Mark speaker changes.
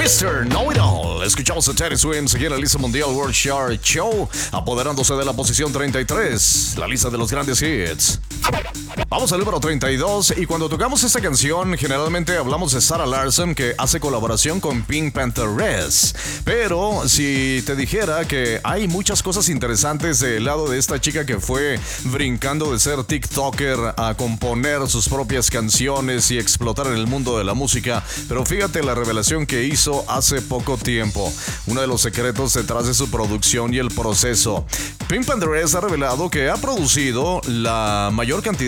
Speaker 1: Mr. Know-It-All. Escuchamos a Teddy Swims aquí en la lista mundial World Chart Show, apoderándose de la posición 33, la lista de los grandes hits. Vamos al número 32 y cuando tocamos esta canción generalmente hablamos de Sarah Larsson, que hace colaboración con Pink Pantheress. Pero si te dijera que hay muchas cosas interesantes del lado de esta chica que fue brincando de ser TikToker a componer sus propias canciones y explotar en el mundo de la música, pero fíjate la revelación que hizo hace poco tiempo, uno de los secretos detrás de su producción y el proceso. Pink Pantheress ha revelado que ha producido la mayor cantidad